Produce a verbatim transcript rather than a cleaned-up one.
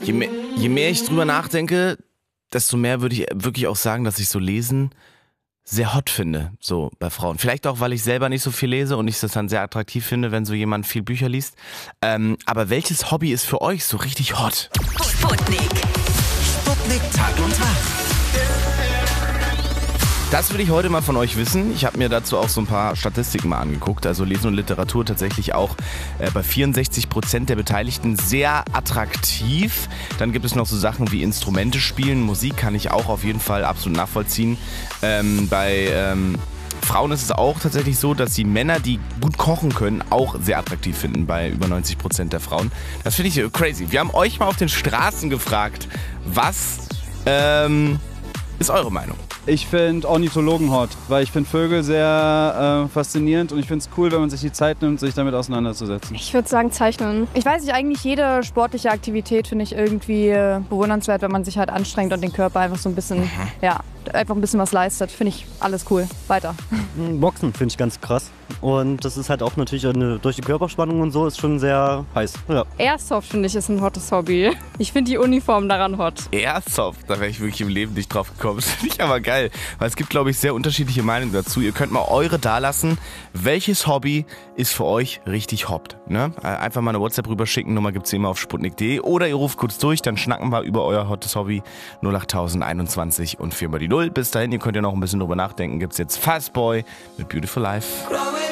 Je mehr, je mehr ich drüber nachdenke, desto mehr würde ich wirklich auch sagen, dass ich so Lesen sehr hot finde, so bei Frauen. Vielleicht auch, weil ich selber nicht so viel lese und ich das dann sehr attraktiv finde, wenn so jemand viel Bücher liest. Ähm, aber welches Hobby ist für euch so richtig hot? Sputnik. Sputnik Tag und Tag. Das will ich heute mal von euch wissen. Ich habe mir dazu auch so ein paar Statistiken mal angeguckt. Also Lesen und Literatur tatsächlich auch äh, bei vierundsechzig Prozent der Beteiligten sehr attraktiv. Dann gibt es noch so Sachen wie Instrumente spielen. Musik kann ich auch auf jeden Fall absolut nachvollziehen. Ähm, bei ähm, Frauen ist es auch tatsächlich so, dass sie Männer, die gut kochen können, auch sehr attraktiv finden bei über neunzig Prozent der Frauen. Das finde ich crazy. Wir haben euch mal auf den Straßen gefragt, was ähm, ist eure Meinung? Ich finde Ornithologen hot, weil ich finde Vögel sehr äh, faszinierend und ich finde es cool, wenn man sich die Zeit nimmt, sich damit auseinanderzusetzen. Ich würde sagen Zeichnen. Ich weiß nicht, eigentlich jede sportliche Aktivität finde ich irgendwie äh, bewundernswert, wenn man sich halt anstrengt und den Körper einfach so ein bisschen, ja, einfach ein bisschen was leistet. Finde ich alles cool. Weiter. Boxen finde ich ganz krass. Und das ist halt auch natürlich eine, durch die Körperspannung und so ist schon sehr heiß. Ja. Airsoft finde ich ist ein hottes Hobby. Ich finde die Uniform daran hot. Airsoft, da wäre ich wirklich im Leben nicht drauf gekommen. Das finde ich aber geil, weil es gibt, glaube ich, sehr unterschiedliche Meinungen dazu. Ihr könnt mal eure dalassen. Welches Hobby ist für euch richtig hot? Ne? Einfach mal eine WhatsApp rüberschicken, Nummer gibt es immer auf sputnik punkt de oder ihr ruft kurz durch, dann schnacken wir über euer hottes Hobby. null acht einundzwanzig und vier mal die null. Bis dahin, ihr könnt ja noch ein bisschen drüber nachdenken, gibt es jetzt Fastboy mit Beautiful Life.